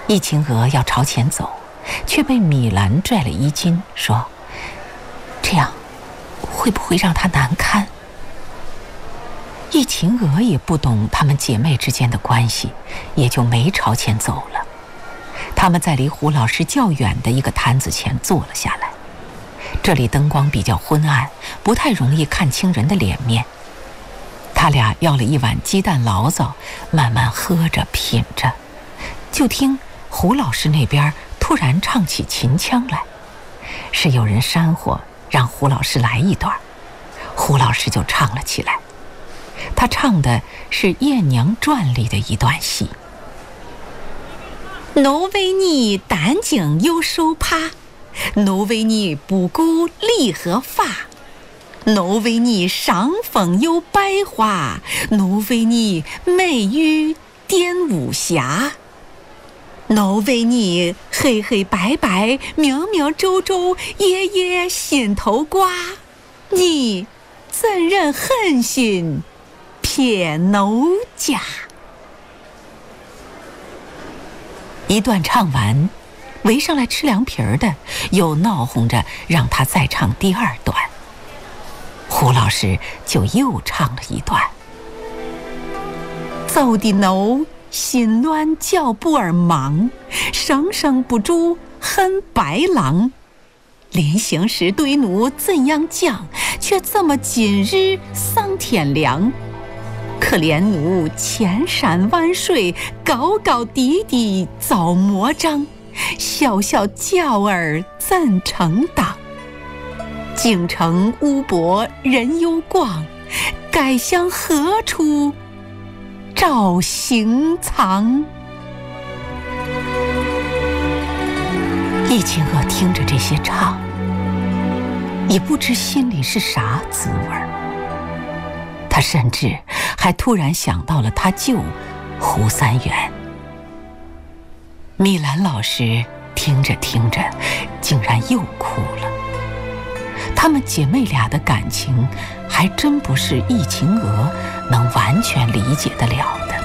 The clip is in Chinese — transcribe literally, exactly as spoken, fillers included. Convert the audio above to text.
易秦娥要朝前走，却被米兰拽了衣襟，说：“这样会不会让她难堪？”易秦娥也不懂她们姐妹之间的关系，也就没朝前走了。他们在离胡老师较远的一个摊子前坐了下来，这里灯光比较昏暗，不太容易看清人的脸面。他俩要了一碗鸡蛋醪糟，慢慢喝着品着，就听胡老师那边突然唱起秦腔来，是有人煽火让胡老师来一段，胡老师就唱了起来。他唱的是《艳娘传》里的一段戏：“奴为你担惊又受怕，奴为你不顾理和法，奴为你伤风又败花，奴为你美玉玷无瑕，奴为你黑黑白白，明明皱皱，夜夜心头挂，你怎忍狠心骗奴家？”一段唱完，围上来吃凉皮儿的又闹哄着让他再唱第二段。胡老师就又唱了一段：“走的奴心乱脚步儿忙，生生不住恨白狼。临行时对奴怎样讲，却怎么今日丧天良？可怜奴千山万水，高高低低遭魔障，小小脚儿怎成当？京城屋薄人又广，该向何处找行藏？”易秦娥听着这些唱，也不知心里是啥滋味儿。他甚至还突然想到了他舅胡三元。米兰老师听着听着，竟然又哭了。她们姐妹俩的感情，还真不是易秦娥能完全理解得了的。